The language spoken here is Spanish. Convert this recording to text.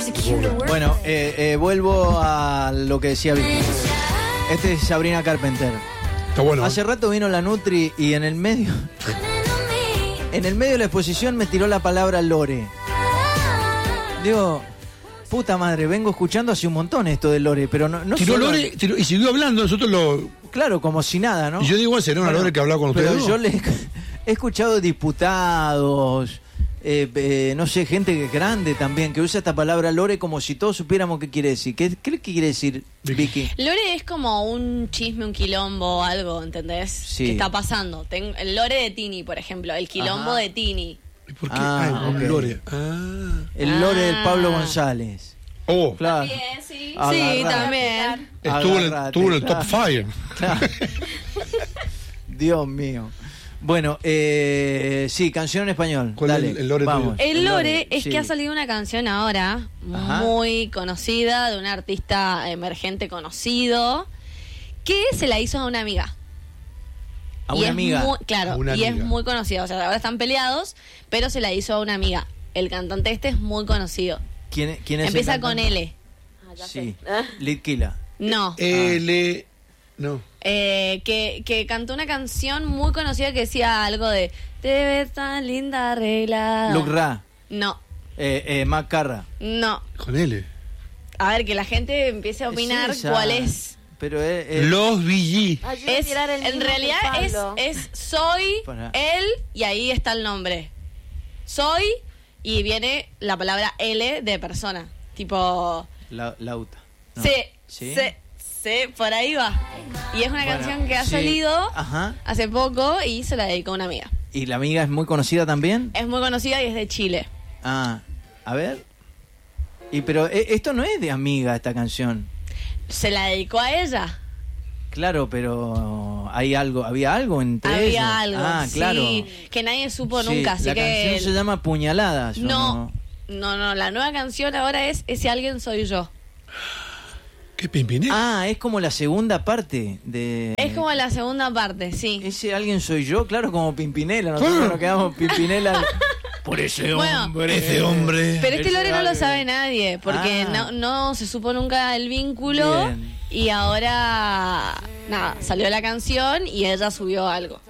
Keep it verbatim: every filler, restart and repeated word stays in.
Bueno, eh, eh, vuelvo a lo que decía Vicky. Este es Sabrina Carpenter. Está bueno. Hace rato vino la Nutri y en el medio... en el medio de la exposición me tiró la palabra lore. Digo... Puta madre, vengo escuchando hace un montón esto de Lore, pero no, no tiró solo... Lore tiró, y siguió hablando, nosotros lo... Claro, como si nada, ¿no? Y yo digo, ¿será una bueno, Lore que hablaba con ustedes? Pero ¿no? yo le he escuchado diputados, eh, eh, no sé, gente grande también, que usa esta palabra Lore como si todos supiéramos qué quiere decir. ¿Qué, qué quiere decir, Vicky? Lore es como un chisme, un quilombo, algo, ¿entendés? Sí. ¿Qué está pasando? Ten, el Lore de Tini, por ejemplo, el quilombo Ajá. de Tini. ¿Y por qué? Ah, Ah, okay. Lore. Ah. El Lore del Ah. Pablo González. Oh, Claro. También, sí. Agarrate. Sí, también. estuvo en el, Agarrate, estuvo en el top claro. five. Claro. Dios mío. Bueno, eh, sí, canción en español. ¿Cuál Dale, es el- el Lore vamos. tuyo? El Lore es sí. que ha salido una canción ahora Ajá. muy conocida de un artista emergente conocido que se la hizo a una amiga. A Y una es amiga. muy- claro, A una y amiga. es muy conocida. O sea, ahora están peleados, pero se la hizo a una amiga. El cantante este es muy conocido. ¿Quién, quién es el Empieza con cantante? L. Sí, Litkila. No. L... No. Eh, que, que cantó una canción muy conocida que decía algo de te ves tan linda arreglada. Luke Ra, No, eh, eh, Mac Carra. no. Con L. A ver, que la gente empiece a opinar Es esa. cuál es. Pero eh, eh, Los V G. Es, en realidad es, es soy, Pará. él, y ahí está el nombre. Soy, y viene la palabra L de persona. Tipo, la, Lauta. No. sí, ¿Sí? sí, sí, por ahí va. Y es una Bueno, canción que ha sí. salido Ajá. hace poco y se la dedicó a una amiga. ¿Y la amiga es muy conocida también? Es muy conocida y es de Chile. Ah, a ver. Y pero eh, esto no es de amiga, esta canción. Se la dedicó a ella. Claro, pero hay algo, había algo entre Había ellos. algo, Ah, sí, claro. que nadie supo Sí, nunca. Así la que canción se llama Puñaladas. ¿o no, no, no, la nueva canción ahora es Ese alguien soy yo. ¿Qué pimpinera? Ah, es como la segunda parte de... Es como la segunda parte, sí. Ese alguien soy yo, claro, como Pimpinela. Nosotros Ah. nos quedamos Pimpinela por ese Bueno, hombre. Ese hombre. Pero este Ese Lore no lo alguien. sabe nadie, porque Ah. no, no se supo nunca el vínculo. Bien. Y ahora, nada, salió la canción y ella subió algo.